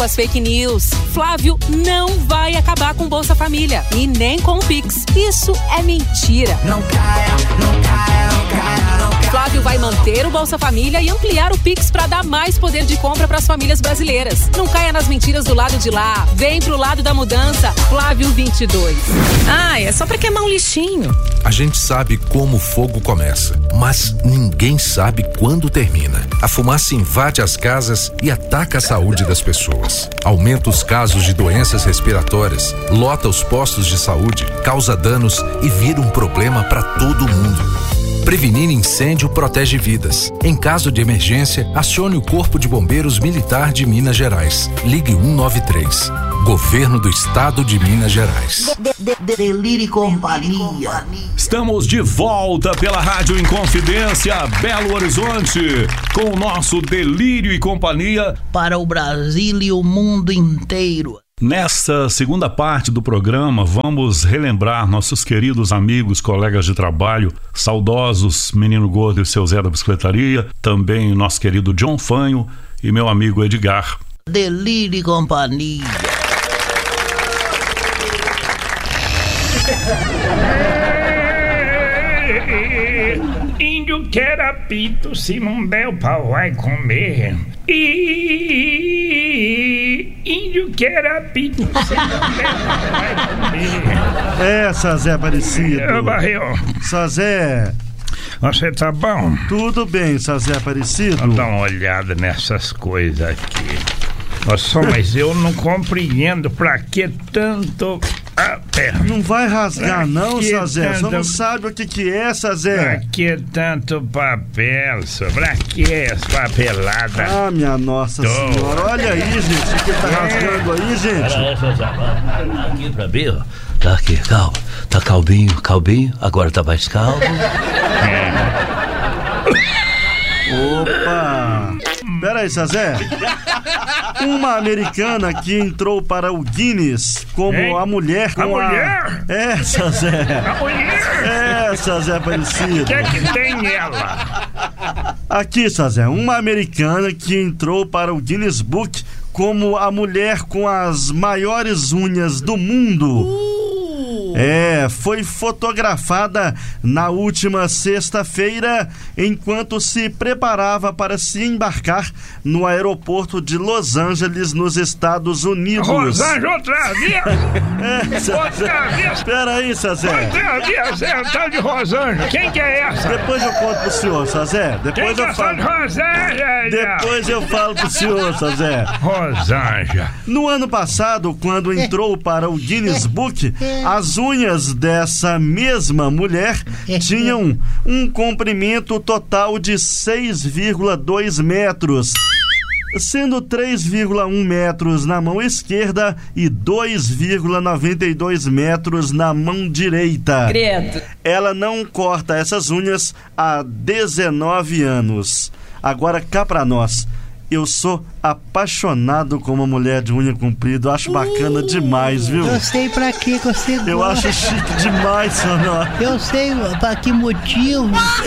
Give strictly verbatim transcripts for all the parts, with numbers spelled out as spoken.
com as fake news. Flávio não vai acabar com Bolsa Família e nem com o Pix. Isso é mentira. Não caia, não caia, não caia, não caia. Flávio vai manter o Bolsa Família e ampliar o Pix para dar mais poder de compra para as famílias brasileiras. Não caia nas mentiras do lado de lá. Vem pro lado da mudança. Flávio vinte e dois. Ah, é só para queimar um lixinho. A gente sabe como o fogo começa, mas ninguém sabe quando termina. A fumaça invade as casas e ataca a saúde das pessoas. Aumenta os casos de doenças respiratórias, lota os postos de saúde, causa danos e vira um problema para todo mundo. Prevenir incêndio protege vidas. Em caso de emergência, acione o Corpo de Bombeiros Militar de Minas Gerais. Ligue cento e noventa e três. Governo do Estado de Minas Gerais. De, de, Delírio e Companhia. Estamos de volta pela Rádio Inconfidência, Belo Horizonte, com o nosso Delírio e Companhia para o Brasil e o mundo inteiro. Nessa segunda parte do programa, vamos relembrar nossos queridos amigos, colegas de trabalho, saudosos Menino Gordo e seu Zé da Bicicletaria, também nosso querido John Fanho e meu amigo Edgar. Delírio e Companhia. Índio quer apito, se não der o pau vai comer. E índio quer apito, se não der o pau vai comer. É, Sazé Aparecido. Ô, Barril. Sazé. Você tá bom? Tudo bem, Sazé Aparecido. Vou dar uma olhada nessas coisas aqui. Nossa, mas eu não compreendo pra que tanto papel. Não vai rasgar pra não, Sazé. Tanto... Você não sabe o que que é, Sazé. Pra que tanto papel, só? Pra que essa papelada? Ah, minha nossa Tô. senhora. Olha aí, gente. O que tá rasgando aí, gente? Pera aí, Sazé. Aqui pra mim, ó. Tá aqui, calma. Tá calbinho, calbinho. Agora tá mais calmo. É. Opa! Pera aí, Sazé. Uma americana que entrou para o Guinness como Ei? a mulher com a... a... mulher? É, Sazé. A mulher? É, Sazé Aparecido. O que é que tem ela? Aqui, Sazé, uma americana que entrou para o Guinness Book como a mulher com as maiores unhas do mundo. Uh! É, foi fotografada na última sexta-feira enquanto se preparava para se embarcar no aeroporto de Los Angeles, nos Estados Unidos. Los Angeles outra vez? É, outra vez? Espera aí, Sazé. Outra vez, é o tal de Los Angeles. Quem que é essa? Depois eu conto pro senhor, Sazé. Depois Quem eu que falo. É Los Angeles? Depois eu falo pro senhor, Sazé. Los Angeles. No ano passado, quando entrou para o Guinness Book, as unhas dessa mesma mulher tinham um comprimento total de seis vírgula dois metros, sendo três vírgula um metros na mão esquerda e dois vírgula noventa e dois metros na mão direita. Credo. Ela não corta essas unhas há dezenove anos. Agora cá pra nós. Eu sou apaixonado com uma mulher de unha comprida. Eu acho uh, bacana demais, viu? Eu sei pra que você gosta. Eu acho chique demais, Sonora. Eu sei pra que motivo.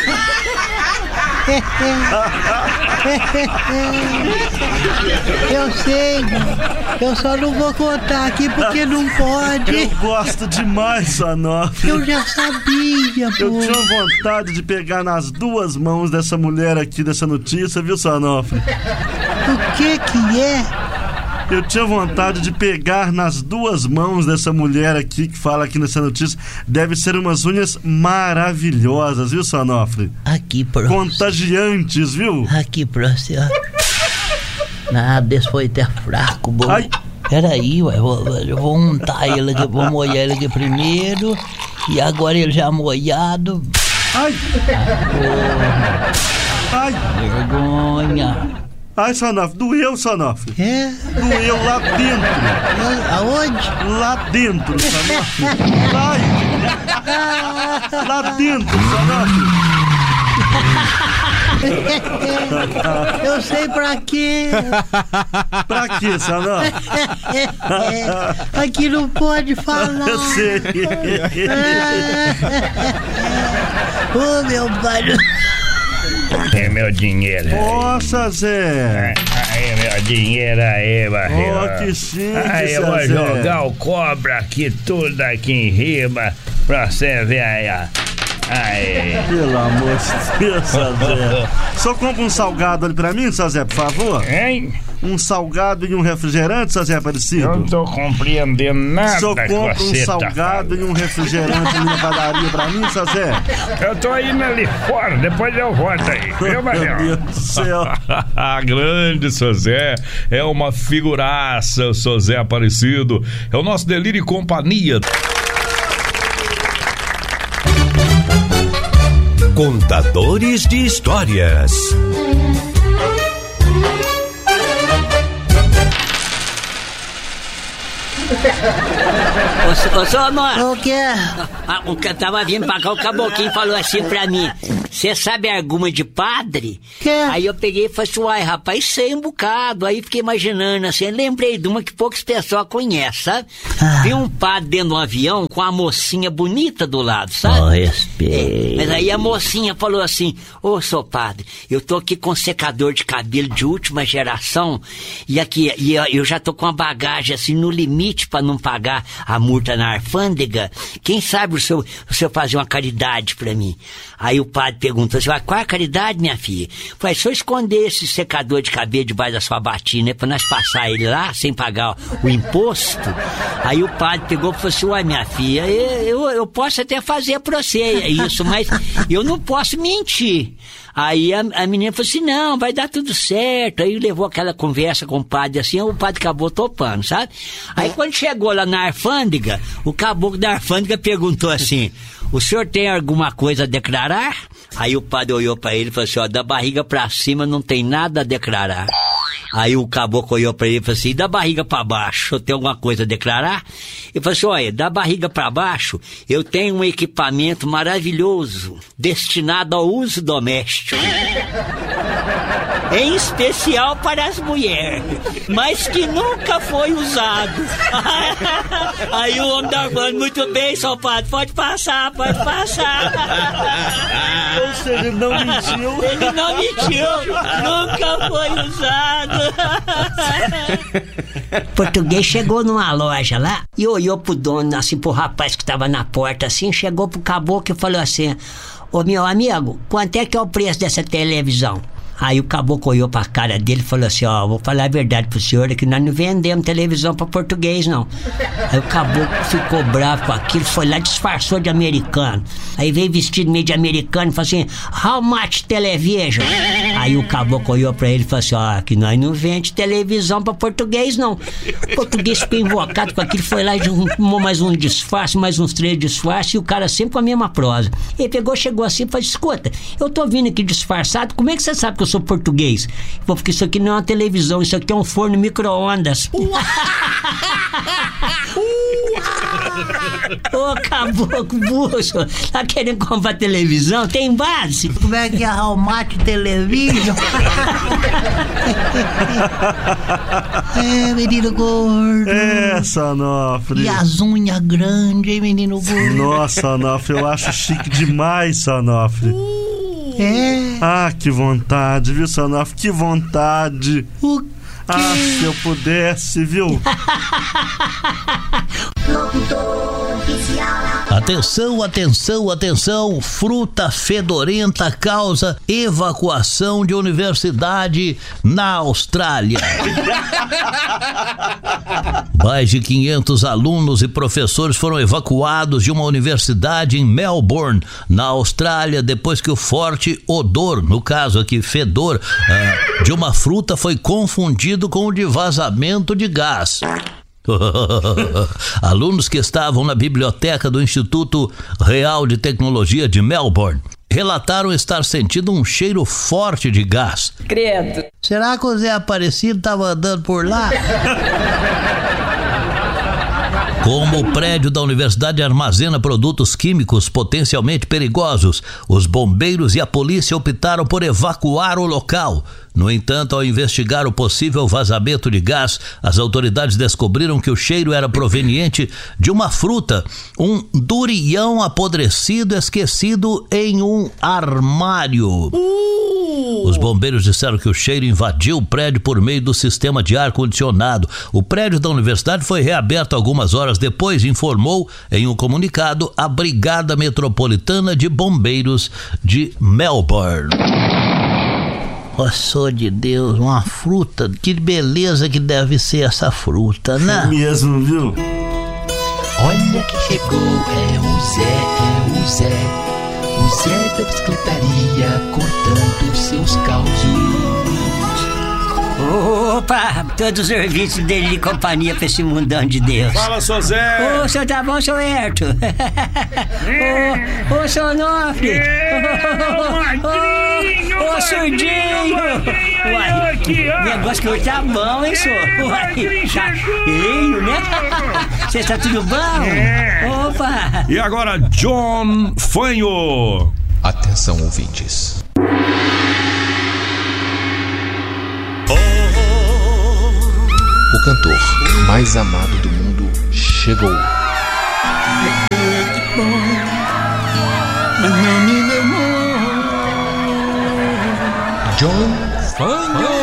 Eu sei. Eu só não vou contar aqui porque não pode. Eu gosto demais, Sonora. Eu já sabia, pô. Eu tinha vontade de pegar nas duas mãos dessa mulher aqui, dessa notícia, viu, Sonofre? O que que é? Eu tinha vontade de pegar nas duas mãos dessa mulher aqui que fala aqui nessa notícia. Deve ser umas unhas maravilhosas, viu, Sonofre? Aqui, pro... Contagiantes, viu? Aqui, pra você, ó. Nada, esse foi até fraco, bom. Ai. Peraí, ué, eu vou, eu vou untar ele aqui, vou molhar ele aqui primeiro. E agora ele já molhado. Ai! Oh. Ai! Vergonha! Ai, Sonofre, doeu, Sonofre. É? Doeu lá dentro. Aonde? Lá dentro, Sonofre. Ai! Lá dentro, Sonofre. Eu sei pra quê. Pra quê, Sonofre? Aqui não pode falar. Eu sei. Ô, oh, meu pai. É meu dinheiro. Nossa, Zé. Aí, meu dinheiro aí, barriga. Oh, que chique, Aí eu vou jogar o cobra aqui, tudo aqui em rima, pra você ver aí, ó. Aí. Pelo amor de Deus, seu Zé. Só compra um salgado ali pra mim, seu Zé, por favor? Hein? Um salgado e um refrigerante, seu Zé Aparecido? Eu não tô compreendendo nada. Só que compra você um salgado tá e um refrigerante ali na padaria pra mim, seu Zé? Eu tô indo ali fora, depois eu volto aí. Viu, Meu Deus do céu. Grande seu Zé, é uma figuraça, o seu Zé Aparecido. É o nosso Delírio e Companhia. Contadores de histórias. Ô, ô, ô, amor. O quê? Ah, o que tava vindo pra cá, o caboclinho falou assim pra mim: você sabe alguma de padre? Que? Aí eu peguei e falei assim: uai, rapaz, sei um bocado. Aí fiquei imaginando assim, lembrei de uma que poucas pessoas conhecem, sabe? Ah. Vi um padre dentro de um avião com a mocinha bonita do lado, sabe? Oh, respeito. É, mas aí a mocinha falou assim: ô, oh, seu padre, eu tô aqui com um secador de cabelo de última geração e aqui, e eu, eu já tô com uma bagagem assim no limite pra não pagar a multa na alfândega. Quem sabe o senhor, o senhor fazer uma caridade pra mim? Aí o padre perguntou assim: qual é a caridade, minha filha? Falei: só esconder esse secador de cabelo debaixo da sua batina, pra nós passar ele lá sem pagar o imposto. Aí o padre pegou e falou assim: uai, minha filha, eu, eu, eu posso até fazer pra você isso, mas eu não posso mentir. Aí a, a menina falou assim: não, vai dar tudo certo. Aí levou aquela conversa com o padre assim, o padre acabou topando, sabe? Aí quando chegou lá na alfândega, o caboclo da alfândega perguntou assim: o senhor tem alguma coisa a declarar? Aí o padre olhou pra ele e falou assim: ó, da barriga pra cima não tem nada a declarar. Aí o caboclo olhou pra ele e falou assim: da barriga pra baixo, eu tenho alguma coisa a declarar? Ele falou assim: olha, da barriga pra baixo, eu tenho um equipamento maravilhoso, destinado ao uso doméstico. Em especial para as mulheres, mas que nunca foi usado. Aí o homem da van: muito bem, seu padre, pode passar, pode passar. Ou seja, ele não mentiu. Ele não mentiu, nunca foi usado. O português chegou numa loja lá e olhou pro dono, assim, pro rapaz que tava na porta, assim, chegou pro caboclo e falou assim: ô, meu amigo, quanto é que é o preço dessa televisão? Aí o caboclo olhou pra cara dele e falou assim: ó, vou falar a verdade pro senhor, é que nós não vendemos televisão pra português, não. Aí o caboclo ficou bravo com aquilo, foi lá, disfarçou de americano. Aí veio vestido meio de americano e falou assim: how much television? Aí o caboclo olhou pra ele e falou assim: ó, que nós não vendemos televisão pra português, não. O português ficou invocado com aquilo, foi lá e arrumou mais um disfarce, mais uns três disfarces, e o cara sempre com a mesma prosa. Ele pegou, chegou assim e falou: escuta, eu tô vindo aqui disfarçado, como é que você sabe que eu sou português? Pô, porque isso aqui não é uma televisão, isso aqui é um forno micro-ondas. Ô, caboclo bucho, tá querendo comprar televisão? Tem base? Como é que é a Almaty Television? É, menino gordo. É, Sanofre. E as unhas grandes, hein, menino gordo? Nossa, Sanofre, eu acho chique demais, Sanofre. É. Ah, que vontade, viu, Sanofre? Que vontade. O Ah, se eu pudesse, viu? Atenção, atenção, atenção, fruta fedorenta causa evacuação de universidade na Austrália. Mais de quinhentos alunos e professores foram evacuados de uma universidade em Melbourne, na Austrália, depois que o forte odor, no caso aqui fedor, ah, de uma fruta foi confundido com o de vazamento de gás. Alunos que estavam na biblioteca do Instituto Real de Tecnologia de Melbourne relataram estar sentindo um cheiro forte de gás. Credo. Será que o Zé Aparecido estava andando por lá? Como o prédio da universidade armazena produtos químicos potencialmente perigosos, os bombeiros e a polícia optaram por evacuar o local. No entanto, ao investigar o possível vazamento de gás, as autoridades descobriram que o cheiro era proveniente de uma fruta, um durião apodrecido esquecido em um armário. Uh! Os bombeiros disseram que o cheiro invadiu o prédio por meio do sistema de ar-condicionado. O prédio da universidade foi reaberto algumas horas depois, informou em um comunicado a Brigada Metropolitana de Bombeiros de Melbourne. Nossa de Deus, uma fruta, que beleza que deve ser essa fruta, né? É mesmo, viu? Olha que chegou, é o Zé, é o Zé, o Zé da bicicletaria cortando seus causos. Opa, todos os serviços dele de companhia pra esse mundão de Deus. Fala, seu Zé! Ô, senhor tá bom, seu Herto? Ô, ô, seu Onofre! Ô, ô, surdinho! Uai, o negócio que hoje tá bom, hein, senhor? Uai, tá feio, né? Você está tudo bom? Opa! E agora, John Fanho! Atenção, ouvintes. O cantor mais amado do mundo chegou. John Fanho.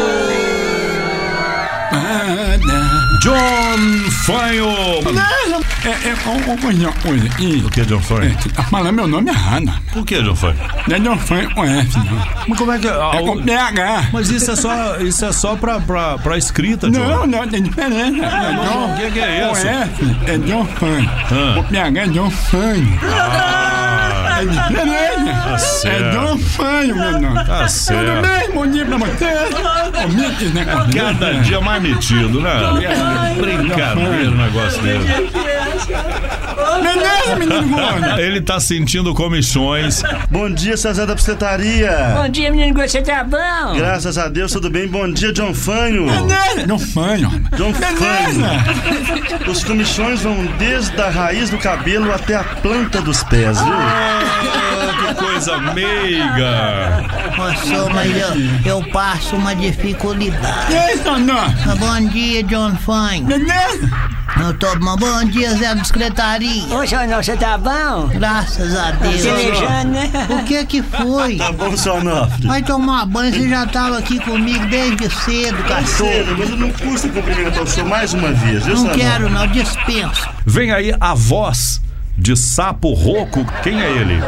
John Fanho! É, é, uma coisa. O que, John Fanho? Tá falando meu nome errado. Por que, John Fanho? Não é John Fanho com F, não. Mas como é que... Ah, É com P H. Mas isso é só, isso é só pra, pra, pra escrita, John. Não, não, tem diferença. Não, o que, que é Com isso? F é John Fanho. Ah. O P H é John Fanho. Ah, É diferente. tá certo. É John Fanho, meu nome. Tá certo. Tudo bem? Bom dia pra você. Ô, Mickey, né? Cada dia mais metido, né? Brincadeira o negócio dele. Beleza, menino gordo? Ele tá sentindo comichões. Bom dia, César da Bicicletaria. Bom dia, menino, você tá bom? Graças a Deus, tudo bem? Bom dia, John Fanho. Beleza, John Fanho. John Beleza. Fanho. Os comichões vão desde a raiz do cabelo até a planta dos pés, viu? Ah, que coisa meiga. Nossa, mas eu, eu passo uma dificuldade. E aí, Sonó? Bom dia, John Fanho. Beleza? Eu tô bom. Bom dia, Zé da Bicicletaria. Ô, senhor, você tá bom? Graças a Deus. Pelejando, né? O que que foi? Tá bom, seu Onofre? Vai tomar banho, você já tava aqui comigo desde cedo, cachorro. Cedo, mas não custa cumprimentar o senhor mais uma vez, viu, Não seu quero Onofre? não, dispenso. Vem aí a voz de Sapo Rouco. Quem é ele?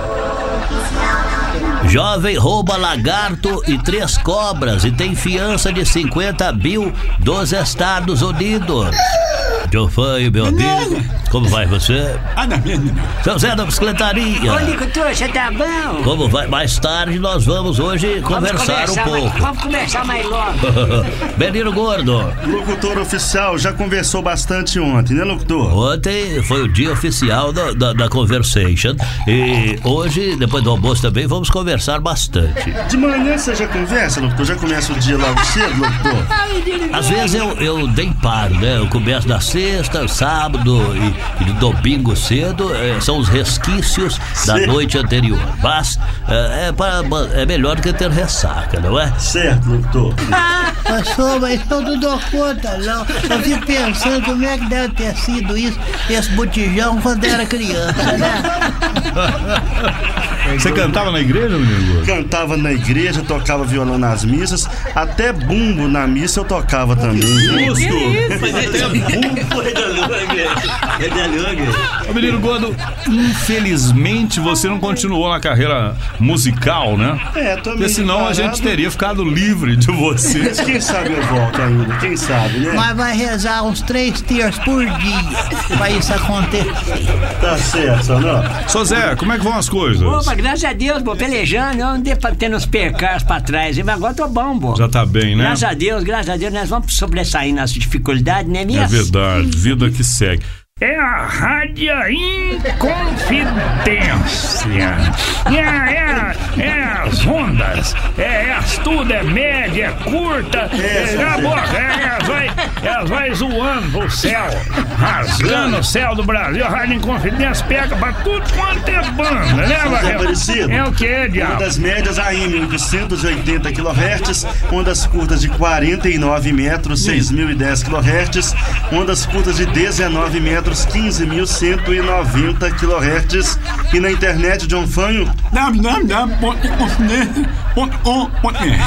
Jovem rouba lagarto e três cobras e tem fiança de cinquenta mil dos Estados Unidos. John Fanho, meu amigo, como vai você? Ah, não, menino. Seu Zé da Bicicletaria. Ô, Nicotor, você tá bom? Como vai? Mais tarde nós vamos hoje conversar um mais, pouco. vamos conversar mais logo. Menino Gordo, Locutor oficial já conversou bastante ontem, né, locutor? ontem foi o dia oficial da, da, da Conversation e hoje, depois do almoço também, vamos conversar bastante. De manhã você já conversa, locutor? Já começa o dia logo cedo, locutor? Às vezes eu, eu nem paro, né? Eu começo na sexta, sábado e, e domingo cedo, eh, são os resquícios da Sim. noite anterior. Mas eh, é, para, é melhor do que ter ressaca, não é? Certo, locutor. Pastor, mas eu não dou conta, não. Eu fico pensando como é que deve ter sido isso, esse botijão, quando era criança, né? Você cantava na igreja, menino? Cantava na igreja, tocava violão nas missas, até bumbo na missa eu tocava também. viu? Justo. Ô, menino Gordo, infelizmente você não continuou na carreira musical, né? É, tô Porque meio senão a parado. gente teria ficado livre de você. Mas quem sabe eu volto ainda, quem sabe, né? Mas vai rezar uns três terços por dia pra isso acontecer. Tá certo, Sonó. Só Zé, como é que vão as coisas? Opa, graças a Deus, pô, pelejando, eu andei pra- tendo uns percalços pra trás, mas agora tô bom, pô. Já tá bem, né? Graças a Deus, graças a Deus, nós vamos sobressair nas dificuldades, né, minha? É verdade, vida que segue. É a Rádio Inconfidência. É, é, é as ondas. É, é as tudo, é média, é curta. É, é, boa, é, elas vai, elas vai zoando o céu, rasgando o céu do Brasil. A Rádio Inconfidência pega pra tudo quanto é banda, né, Varel? Aparecido. É o que, diabo? Ondas médias A M oitocentos e oitenta quilohertz, ondas curtas de quarenta e nove metros, seis mil e dez quilohertz, ondas curtas de dezenove metros, quinze mil cento e noventa quilohertz. E na internet, John Fanho, Não, não, não, ponto de confidência ponto com ponto br.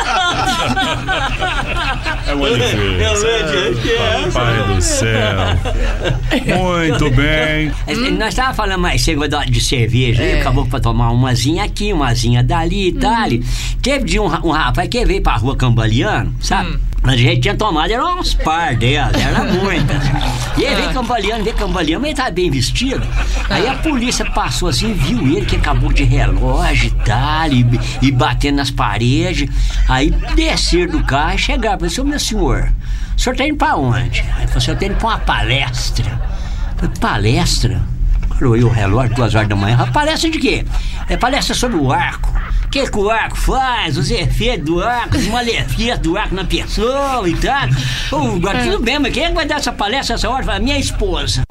É muito difícil. Pai do céu. Muito bem. Hum. Nós estávamos falando mais cedo de cerveja, é. Acabou pra tomar umazinha aqui, umazinha dali e tal. Hum. Teve de um, um rapaz que veio pra rua cambaleando, sabe? Hum. Mas a gente tinha tomado, eram uns par delas, eram muitas. E ele veio cambaleando, veio cambaleando, mas ele estava bem vestido. Aí a polícia passou assim, viu ele que acabou de relógio e tal, e, e batendo nas paredes. Aí desceram do carro e chegaram e falei, meu senhor, o senhor tá indo pra onde? Aí falou, o senhor tá indo pra uma palestra. Eu falei, palestra? Parou aí o relógio, duas horas da manhã. Palestra de quê? É palestra sobre o arco. O que, que o arco faz? Os efeitos do arco, os malefícios do arco na pessoa e tal. Oh, agora tudo bem, mas quem é que vai dar essa palestra essa hora? Fala, minha esposa.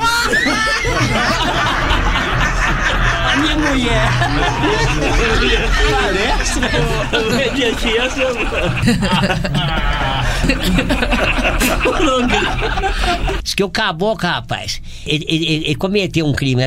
A minha mulher. Palestra? Diz que o caboclo, rapaz, ele, ele, ele cometeu um crime.